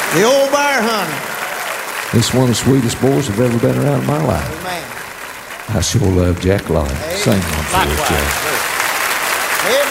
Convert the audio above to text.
The old bear hunter. It's one of the sweetest boys I've ever been around in my life. Amen. I sure love Jack Lyon. Amen. Sing one for us, Likewise. Jack. Amen.